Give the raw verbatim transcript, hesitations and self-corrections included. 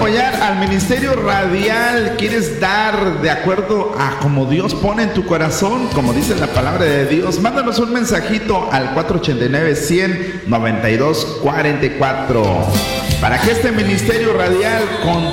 apoyar al ministerio radial, quieres dar de acuerdo a como Dios pone en tu corazón, como dice la palabra de Dios, mándanos un mensajito al cuatro ocho nueve, cien, noventa y dos cuarenta y cuatro para que este ministerio radial con